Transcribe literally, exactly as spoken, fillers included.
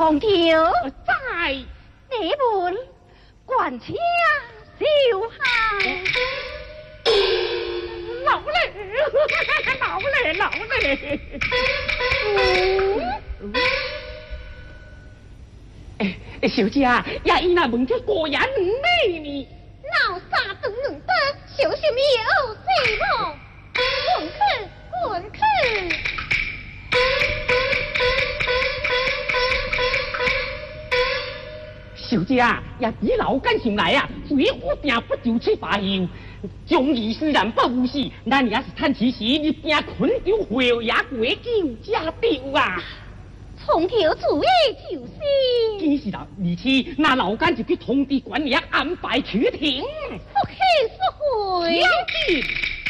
红条在你们管家小孩。 老嘞，老嘞，老嘞。嗯。哎，小姐，呀，伊那问这果然唔美呢。 老三等两得，小心有罪么？滚去，滚去！ 小姐啊，呀，以老干上来啊，水火定不就去发油。将义虽然不无事，咱也是趁此时一边困掉会也过救家掉啊。 从条主意就是。 既是老而且那老干就去通知管理安排取停。 不去不回。 小姐。